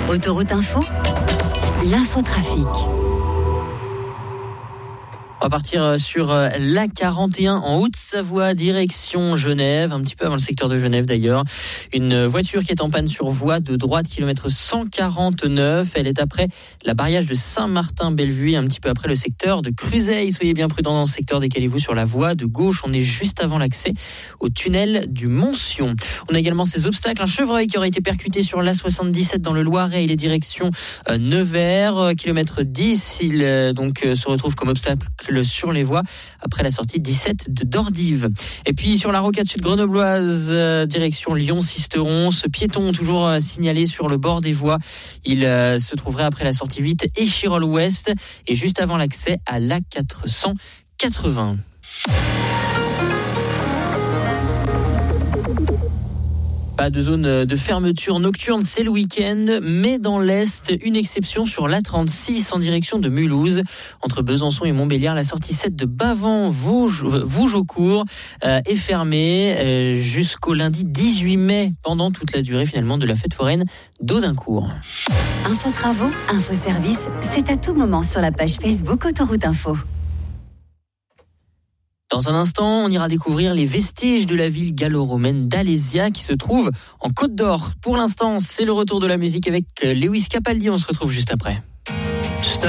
Autoroute Info, l'infotrafic. On va partir sur l'A41 en Haute-Savoie, direction Genève, un petit peu avant le secteur de Genève d'ailleurs. Une voiture qui est en panne sur voie de droite, kilomètre 149. Elle est après la barriage de Saint-Martin-Bellevue et un petit peu après le secteur de Cruzeilles. Soyez bien prudents dans ce secteur, décalez-vous sur la voie de gauche. On est juste avant l'accès au tunnel du Mont-Sion. On a également ces obstacles. Un chevreuil qui aurait été percuté sur l'A77 dans le Loiret. Il est direction Nevers, kilomètre 10. Il se retrouve comme obstacle sur les voies après la sortie 17 de Dordives. Et puis sur la rocade sud grenobloise, direction Lyon-Sisteron, ce piéton toujours signalé sur le bord des voies. Il se trouverait après la sortie 8 Échirolles-Ouest et juste avant l'accès à l'A480. Pas de zone de fermeture nocturne, c'est le week-end, mais dans l'Est, une exception sur l'A36 en direction de Mulhouse. Entre Besançon et Montbéliard, la sortie 7 de Bavans-Vougeaucourt est fermée jusqu'au lundi 18 mai, pendant toute la durée finalement de la fête foraine d'Audincourt. Info travaux, info service, c'est à tout moment sur la page Facebook Autoroute Info. Dans un instant, on ira découvrir les vestiges de la ville gallo-romaine d'Alésia qui se trouve en Côte d'Or. Pour l'instant, c'est le retour de la musique avec Lewis Capaldi. On se retrouve juste après.